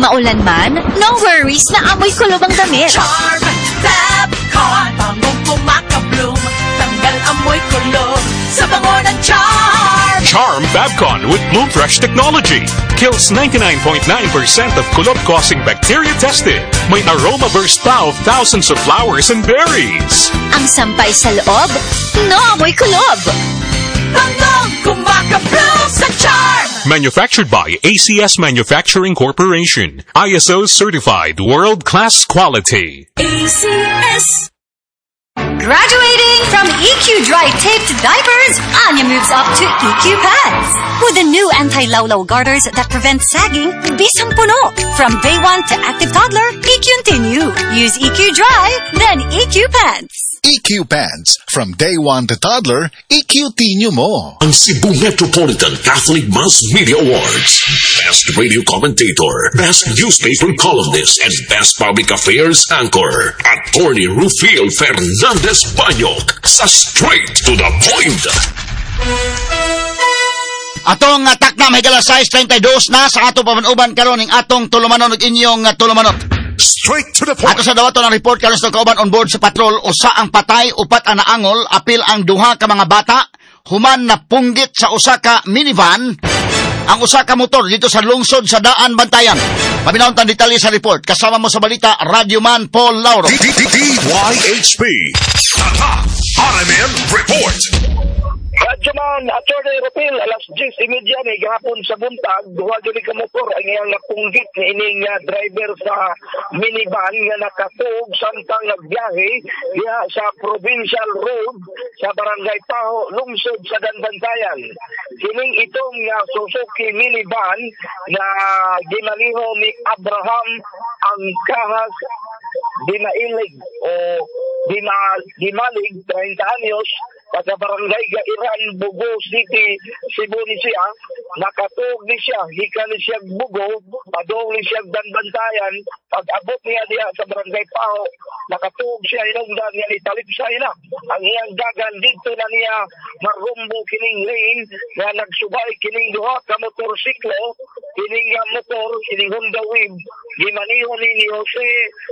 maulan man, no worries na amoy kulob ang damit. Charm Fabcon, bangong pumakabloom, tanggal amoy kulob sa bango ng Charm. Charm Fabcon with Bloom Fresh technology kills 99.9% of kulob-causing bacteria tested. May aroma burst pa of thousands of flowers and berries. Ang sampay sa loob, no amoy kulob. Bangong kumakabloom sa Charm. Manufactured by ACS Manufacturing Corporation. ISO certified world-class quality. ACS. Graduating from EQ Dry Taped Diapers, Anya moves up to EQ Pads. With the new anti-lawlaw garters that prevent sagging, bisang puno. From day 1 to active toddler, EQ-Continue. Use EQ Dry, then EQ Pads. EQ Pants. From day 1 to toddler, EQ-Tinyo mo. Ang Cebu Metropolitan Catholic Mass Media Awards. Best Radio Commentator, Best Newspaper Columnist, and Best Public Affairs Anchor. Attorney Rufiel Fernandez Banyok sa Straight to the Point. Atong atak na may galas 6:32 na sa ato pamanuban karon ning atong tulumanon ug inyong tulumanot. Straight to the point. Ato sa dawaton ang report karon sa kauban on board sa patrol, usa ang patay, upat ang naangol, apil ang duha ka mga bata, human na punggit sa usa ka minivan, ang usa ka motor dito sa lungsod sa Daan Bantayan. Paminawon tan detalye sa report. Kasama mo sa balita, Radyoman Paul Lauro. DYHP. Tata RMN Report. Radyoman, Attorney Rufiel, alas 10:30 ni gahapon sa buntag, duha gyud ka motor ang iyang napunggit ni ining driver sa minivan nga nakatug samtang nagbiyahe diha sa Provincial Road sa Barangay Paho, lungsod sa Danbantayan. Kining itong Suzuki minivan na ginaliho ni Abraham ang kahas Dinailig o Dimalig, 30 anyos, taga Barangay Gairan, Bugo City, Cebu ni siya. Nakatug ni siya, hika ni siya Bugo, padong ni siya Danbantayan. Pag-abot niya diya sa Barangay Paho, nakatug siya, hinungdan niya, italipsay na. Ang iyang dagan dito na niya marumbo kining lane na nagsubay kining duha ka motorsiklo, kining motor, kining Honda Wave, gimaniho ni Jose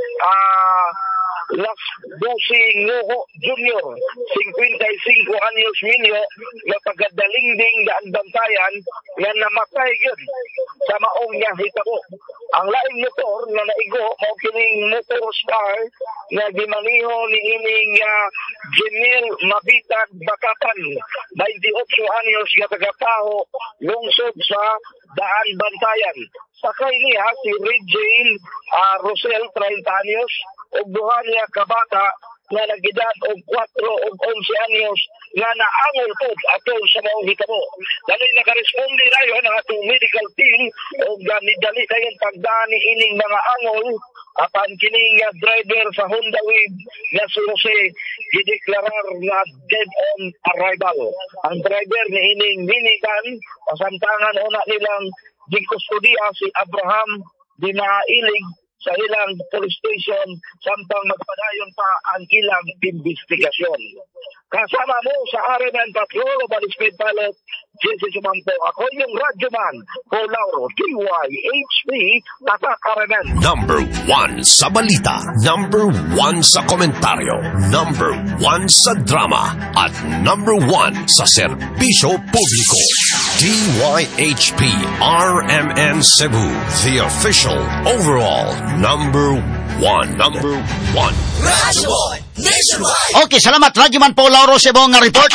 Las Dosing Nguho Jr., 55 anyos minyo, na taga-Dalingding Daan Bantayan, na namatay yun sa maong niya hitabo. Ang laing motor na naigo, o kining motor star, na gimaniho ni ining Jamil Mabitag Bakatan, 28 anyos, na taga-Taho, lungsod sa Daan Bantayan. Sakay niya si Regine Rosel, 30 anyos, o duha niya kabata na nagedad og 4 o 11 anyos nga naangol po atol sa maong hitabo. Daloy nakaresponde dayon ang atong medical team o ganidali dayon pagdani ining mga angol apan kining driver sa Honda Wave nga si Jose gideklarar nga dead on arrival. Ang driver ni ining minivan pasamtangan una nilang gikustudiya si Abraham Dinailig sa ilang police station samtang magpadayon pa ang ilang investigasyon. Kasama mo sa RMN Patrol o Balispeed Pilot, Jesse Sumampo. Ako yung Radyoman, Paul Lauro, DYHP, Tatak RMN. Number 1 sa balita, number 1 sa komentaryo, number 1 sa drama, at number 1 sa serbisyo publiko. DYHP RMN Cebu, the official overall number 1. Number 1. Radyoman Nationwide. Okay, salamat Radyoman Paul Lauro sa ibang report.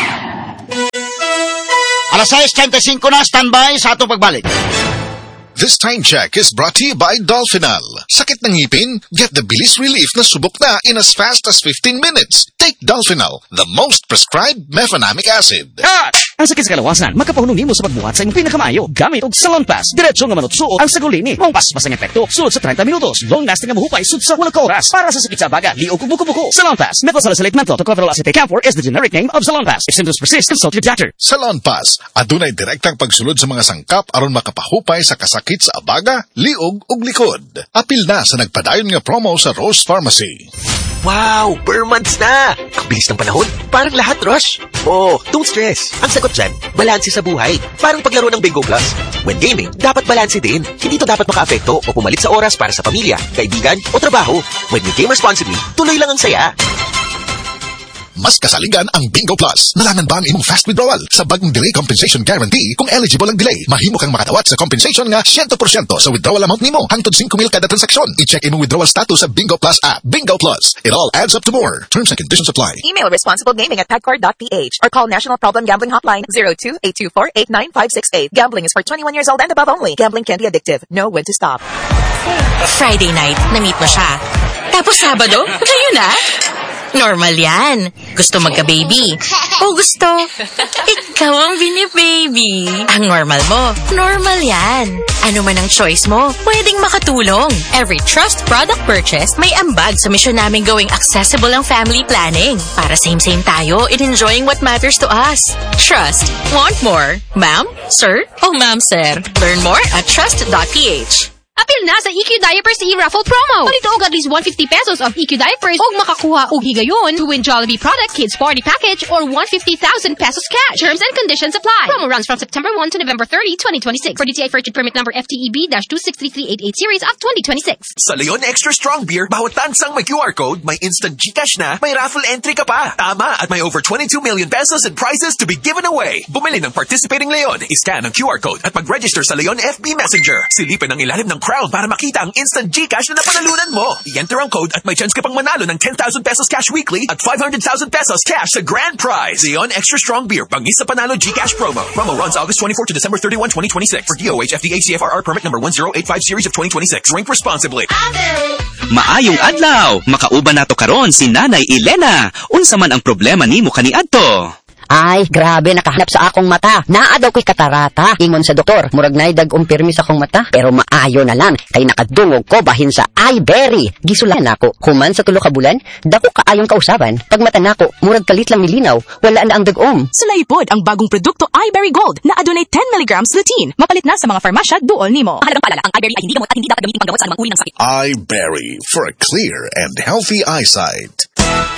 Alas 6:35 na, standby sa atong pagbalik. This time check is brought to you by Dolphinal. Sakit ng ngipin? Get the bilis relief na subok na in as fast as 15 minutes. Take Dolphinal, the most prescribed mefenamic acid. Cut! Ang sakit sa kalawasan, makapahunong nimo sa pagbuhat sa imong pinakamayo. Gamit og Salon Pass. Diretso nga manutsuot ang sagulini. Mong pas ang epekto. Sulod sa 30 minutos. Long lasting nga mahupay sud sa wala ka oras. Para sa sakit sa baga, liog ug buko-buko. Salon Pass. Methylsalicylate menthol tocopherol acetate camphor is the generic name of Salon Pass. If symptoms persist, consult your doctor. Salon Pass. Adunay direktang pagsulod sa mga sangkap aron makapahupay sa kasakit sa abaga, liog ug likod. Apil na sa nagpadayon nga promo sa Rose Pharmacy. Wow, per months na! Ang bilis ng panahon, parang lahat rush. Oh, don't stress. Ang sagot dyan, balanse sa buhay. Parang paglaro ng Bingo Plus. When gaming, dapat balanse din. Hindi to dapat makaapekto o pumalit sa oras para sa pamilya, kaibigan o trabaho. When you game responsibly, tuloy lang ang saya. Mas kasaligan ang Bingo Plus. Nalangan ba ang imong fast withdrawal sa bagong delay compensation guarantee? Kung eligible ang delay, mahimo kang makatawat sa compensation nga 100% sa withdrawal amount nimo hangtod 5,000 kada transaksyon. I-check imong withdrawal status sa Bingo Plus app. Bingo Plus. It all adds up to more. Terms and conditions apply. Email responsiblegaming@padcard.ph or call National Problem Gambling Hotline 02-824-89568. Gambling is for 21 years old and above only. Gambling can be addictive. Know when to stop. Friday night, na-meet mo siya. Tapos Sabado, kayo na? Normal yan. Gusto magka-baby. O gusto, ikaw ang bini-baby. Ang normal mo, normal yan. Ano man ang choice mo, pwedeng makatulong. Every Trust product purchase, may ambag sa misyon namin gawing accessible ang family planning. Para same-same tayo in enjoying what matters to us. Trust. Want more? Ma'am? Sir? O ma'am, sir? Learn more at trust.ph. Apil na sa EQ Diapers e-raffle promo. Palito og at least 150 pesos of EQ Diapers og makakuha og higayon to win Jollibee product kids party package or 150,000 pesos cash. Terms and conditions apply. Promo runs from September 1 to November 30, 2026. For DTI Purchase Permit Number FTEB-263388 Series of 2026. Sa Leon Extra Strong Beer, bawat tansang may QR code, may instant GCash na, may raffle entry ka pa. Tama, at may over 22 million pesos in prizes to be given away. Bumili ng participating Leon, iscan ang QR code at mag-register sa Leon FB Messenger. Silipin ang ilalim ng crown para makita ang instant GCash na napanalunan mo. I-enter ang code at may chance ka pang manalo ng 10,000 pesos cash weekly at 500,000 pesos cash sa grand prize. Leon Extra Strong Beer, bangis sa panalo GCash promo. Promo runs August 24 to December 31, 2026. For DOH FDA CFRR permit number 1085 series of 2026. Drink responsibly. Maayong adlaw, makauban nato karon si Nanay Elena. Unsa man ang problema nimo kaniadto? Ay, grabe, nakahanap sa akong mata. Naa daw ko'y katarata. Ingon sa doktor, murag na dag-umpirmi sa akong mata. Pero maayo na lang, kay nakadungog ko bahin sa iBerry. Gisulan ako. Human sa 3 ka bulan, dako kaayong kausaban. Pag mata nako, murag kalit lang milinaw. Wala na ang dag-om. Sulaipod ang bagong produkto iBerry Gold na adunay 10 mg lutein. Mapalit na sa mga farmasya duol nimo. Mahalagang paalala, ang iBerry ay hindi gamot at hindi dapat gamitin panggamot sa anumang uri ng sakit. iBerry for a clear and healthy eyesight.